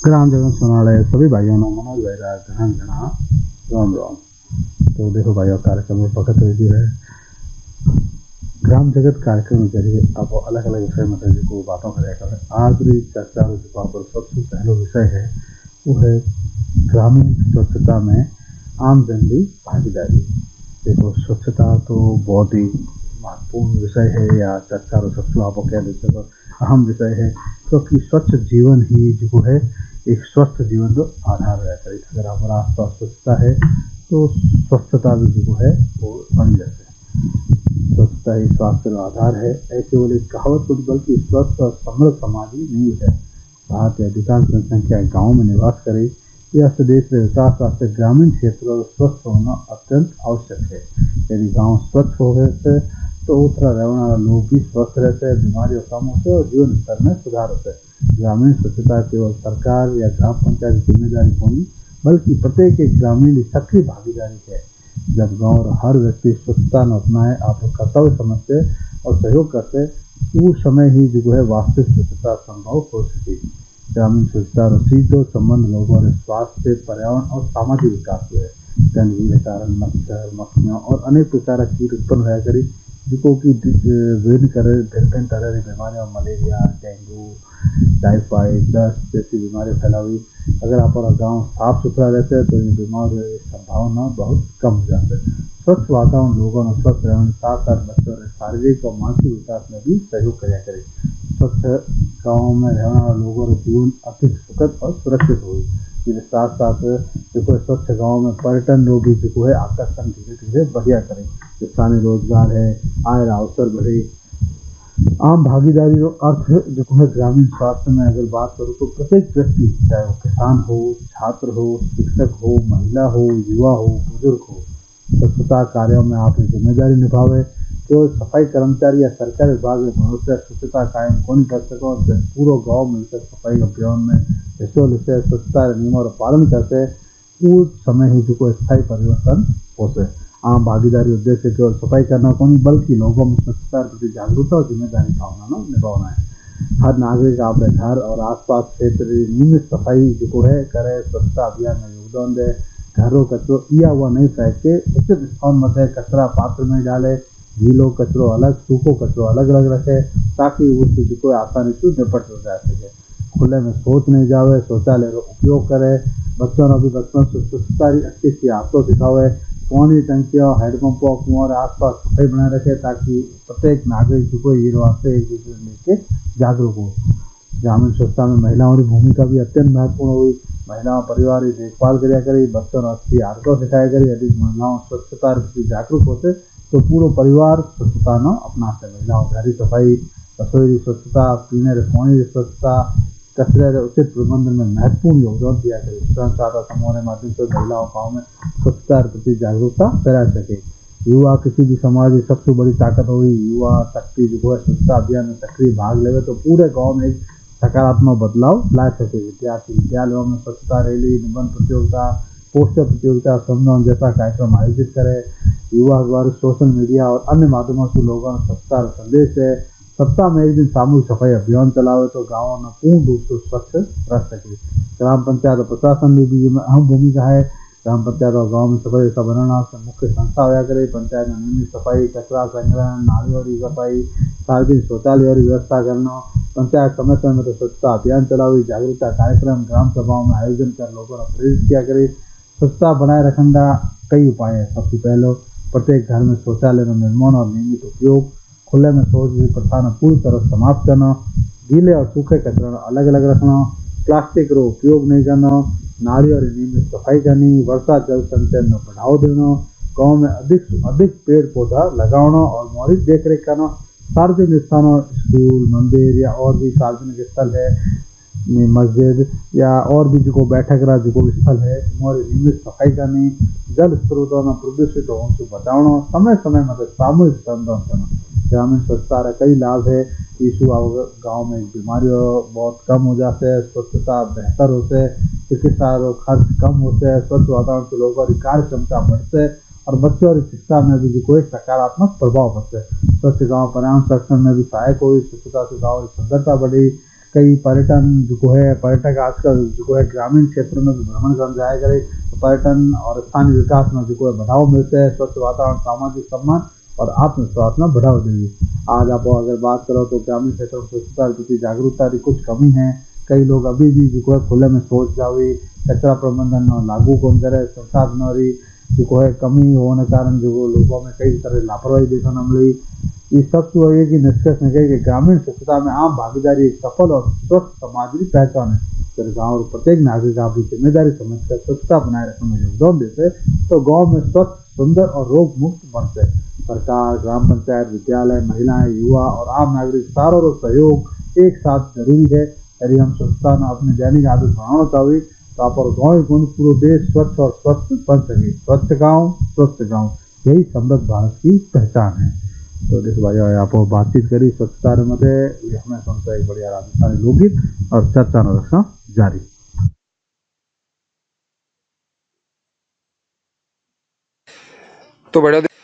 ग्राम जगत सुनने वाले सभी भाइयों ने मनोज भाई घना घना राम राम। तो देखो भाइयों, कार्यक्रम में पकड़ जो है ग्राम जगत कार्यक्रम के जरिए आप अलग अलग विषय में जो बातों करेगा। आज की चर्चा पर सबसे पहला विषय है वो है ग्रामीण स्वच्छता में आम जन की भागीदारी। देखो, स्वच्छता तो बहुत ही महत्वपूर्ण विषय है या चर्चा सबसे आप कह देते तो अहम विषय है, क्योंकि स्वच्छ जीवन ही जो है एक स्वस्थ जीवन का आधार रहता है। अगर हमारा आसपास स्वच्छता है तो स्वच्छता भी जो है वो बनी रहती है। स्वच्छता ही स्वास्थ्य का आधार है, ऐसे बोले कहावत कुछ, बल्कि स्वस्थ और समृद्ध समाज ही नींव है। भारत की अधिकांश जनसंख्या गाँव में निवास करे, यह देश के विकास वास्ते ग्रामीण क्षेत्रों में स्वस्थ होना अत्यंत आवश्यक है। यदि गांव स्वच्छ हो गए तो उतना रहने वाला लोग भी स्वस्थ रहते हैं, बीमारियों कम होते हैं और जीवन स्तर में सुधार होता है। ग्रामीण स्वच्छता केवल सरकार या ग्राम पंचायत की जिम्मेदारी नहीं, बल्कि प्रत्येक एक ग्रामीण की सक्रिय भागीदारी है। जब गाँव और हर व्यक्ति स्वच्छता न अपनाए, आप कर्तव्य समझते और सहयोग करते, उस समय ही जो है वास्तविक स्वच्छता संभव हो सके। ग्रामीण स्वच्छता और सीधो संबंध लोगों के स्वास्थ्य, पर्यावरण और सामाजिक विकास हुए। गंदगी के कारण मच्छर, मक्खियाँ और अनेक प्रकार की कीट उत्पन्न होया करी, जिसको कि विभिन्न तरह की बीमारियाँ, मलेरिया, डेंगू, टाइफाइड, दस्त जैसी बीमारियाँ फैला हुई। अगर हमारा गांव साफ सुथरा रहता है तो ये बीमारियों की संभावना बहुत कम हो जाती है। स्वच्छ वातावरण लोगों में स्वस्थ रहने साथ साथ बच्चों के शारीरिक और मानसिक विकास में भी सहयोग कराया करे। स्वच्छ गाँव में रहने वाले लोगों का जीवन अधिक सुखद और सुरक्षित हो। इसके साथ साथ जो स्वच्छ गाँव में पर्यटन लोग भी जो है आकर्षण धीरे धीरे बढ़िया करें। स्थानीय रोजगार है, आय अवसर बढ़े। आम भागीदारी का अर्थ जो है ग्रामीण स्वास्थ्य में अगर बात करूँ तो प्रत्येक व्यक्ति, चाहे वो किसान हो, छात्र हो, शिक्षक हो, महिला हो, युवा हो, बुजुर्ग हो, स्वच्छता कार्यों में आप जिम्मेदारी निभावे। केवल सफाई कर्मचारी या सरकारी विभाग में भरोसे स्वच्छता कायम कौन कर सको, पूरा गाँव मिलकर सफाई अभियान में हिस्सा लेते, स्वच्छता नियमों का पालन करते, उस समय ही जो स्थायी परिवर्तन होते। आम भागीदारी उद्देश्य केवल सफाई करना को नहीं, बल्कि लोगों में स्वच्छता के प्रति जागरूकता और जिम्मेदारी भावना निभाना है। हर नागरिक अपने घर और आसपास क्षेत्र नियमित सफाई जो है करे, स्वच्छता अभियान में योगदान दे। घरों कचरो या हुआ नहीं फेंक के उचित स्थान में कचरा पात्र में डाले, गीलो कचरो अलग, सूखो कचरो अलग अलग रखे, ताकि उससे जो कोई आसानी से निपट जा सके। खुले में शौच नहीं जावे, शौचालय का उपयोग करे। बच्चों ने भी बचपन से स्वच्छता अच्छी सी आदतों सिखावे। पानी टंकियों, हैंडपंपों, कुआं आसपास सफाई बनाए रखे, ताकि प्रत्येक नागरिक जो कोई ये वास्ते एक दूसरे लेके जागरूक हो। ग्रामीण स्वच्छता में महिलाओं की भूमिका भी अत्यंत महत्वपूर्ण हुई। महिलाओं परिवार की देखभाल कराया करी, बच्चों ने अच्छी आदतों सिखाया करी। यदि महिलाओं स्वच्छता प्रति जागरूक होते तो पूरा परिवार स्वच्छता न अपनाते। महिलाओं घर की सफाई, रसोई की स्वच्छता, पीने के पानी की स्वच्छता, कचरे के उचित प्रबंधन में महत्वपूर्ण योगदान दिया करें। स्वयं सहायता समूह के माध्यम से महिलाओं गाँव में स्वच्छता के प्रति जागरूकता फैला सके। युवा किसी भी समाज की सबसे बड़ी ताकत हुई। युवा शक्ति जो है स्वच्छता अभियान में सक्रिय भाग लेवे तो पूरे गाँव में एक सकारात्मक बदलाव ला सके। विद्यार्थी विद्यालयों में स्वच्छता रैली, निबंध प्रतियोगिता, पोस्टर प्रतियोगिता, सम्मेलन जैसा कार्यक्रम आयोजित करे। युवा द्वारा सोशल मीडिया और अन्य माध्यमों से लोगों में स्वच्छता संदेश है। सप्ताह में एक दिन सामूहिक सफाई अभियान चलावे तो गाँवों में पूर्ण रूप से स्वच्छ रह सके। ग्राम पंचायत और प्रशासन की भी अहम भूमिका है। ग्राम पंचायत और गाँव में सफाई का बनाना मुख्य संस्था होया करे। पंचायत में नियमित सफाई, कचरा संग्रहण, नालियों की सफाई, सार्वजनिक शौचालयों की व्यवस्था करना। पंचायत समय समय में स्वच्छता अभियान चलावी, जागरूकता कार्यक्रम ग्राम सभाओं में आयोजन कर लोगों ने प्रेरित किया करे। स्वच्छता बनाए रखने का कई उपाय है। सबसे पहले प्रत्येक घर में शौचालय का निर्माण और नियमित उपयोग। खुले में शौच की प्रथा ने पूरी तरह समाप्त करना। गीले और सूखे कचरा अलग अलग रखना। प्लास्टिक का उपयोग नहीं करना। नाली और नियमित सफाई करनी। वर्षा जल संचयन में बढ़ावा देना। गाँव में अधिक से अधिक पेड़ पौधा लगाना और मौलिक देख रेख करना। सार्वजनिक स्थानों, स्कूल, मंदिर या और भी सार्वजनिक स्थल है, मस्जिद या और भी जो बैठक रहा जो स्थल है, और नियमित सफाई करनी। जल स्रोतों में प्रदूषित होने से बचाना। समय समय मतलब सामूहिक श्रमदान करना। ग्रामीण स्वच्छता का कई लाभ है। यीशु गाँव में बीमारियों बहुत कम हो जाते हैं, स्वच्छता बेहतर होते हैं, चिकित्सा खर्च कम होते हैं, स्वच्छ वातावरण से लोगों की कार्य क्षमता बढ़ते है और बच्चों की शिक्षा में भी कोई सकारात्मक प्रभाव पड़ता है। स्वच्छ गाँव पर्यावरण संरक्षण में भी सहायक हुई। स्वच्छता से गाँव की सुंदरता बढ़ी। कई पर्यटन जो है पर्यटक आजकल जो है ग्रामीण क्षेत्र में भी भ्रमण कर जाया करे तो पर्यटन और स्थानीय विकास में जो है बढ़ावा मिलता है। स्वच्छ वातावरण सामाजिक सम्मान और आत्मविश्वास में बढ़ावा देगी। आज आप अगर बात करो तो ग्रामीण क्षेत्र में स्वच्छता के प्रति जागरूकता की कुछ कमी है। कई लोग अभी भी जो है खुले में शौच जावे, कचरा प्रबंधन लागू कौन करे, संसाधनों की जो है कमी होने कारण जो लोगों में कई तरह लापरवाही देखने मिली। इस सब तो है कि निष्कर्ष निकले कि ग्रामीण स्वच्छता में आम भागीदारी एक सफल और स्वस्थ समाज की पहचान है। अगर गांव और प्रत्येक नागरिक अपनी जिम्मेदारी समझकर स्वच्छता बनाए रखने में योगदान देते तो गांव में स्वच्छ, सुंदर और रोग मुक्त बनते। सरकार, ग्राम पंचायत, विद्यालय, महिलाएं, युवा और आम नागरिक सारों का सहयोग एक साथ जरूरी है। यदि हम स्वच्छता में अपनी दैनिक आदत बनाना चाहते तो आप और गाँव गुण पूरा देश स्वच्छ और स्वस्थ बन सके। स्वच्छ गाँव, स्वस्थ गाँव, यही समृद्ध भारत की पहचान है। तो देखो भाई आप बातचीत करी स्वच्छता मध्य हमें सुनता एक बढ़िया राजस्थानी लोकगीत और चर्चा न रखना जारी। तो बढ़िया।